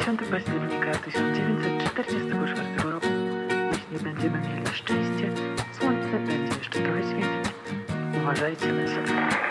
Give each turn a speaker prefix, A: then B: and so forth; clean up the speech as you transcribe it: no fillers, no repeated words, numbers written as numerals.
A: 10 października 1944 roku. Jeśli będziemy mieli szczęście, słońce będzie jeszcze trochę świecić. Uważajcie na siebie.